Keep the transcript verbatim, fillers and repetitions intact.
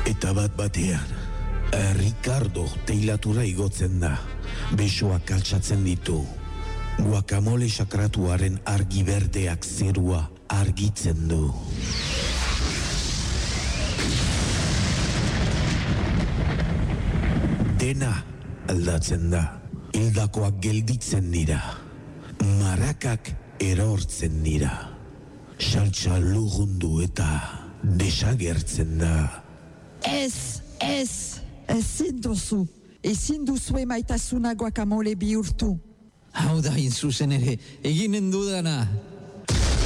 Eta bat batean, Ricardo teilatura igotzen da, besoak altxatzen ditu. Guacamole sakratuaren argi berdeak zerua argitzen du. Dena aldatzen da, hildakoak gelditzen dira, marakak erortzen dira, saltsa lugundu eta desagertzen da. Ez, ez, ezin duzu, ezin duzu emaitasuna guacamole bihurtu. Hau da, in zuzen ere, eginen dudana.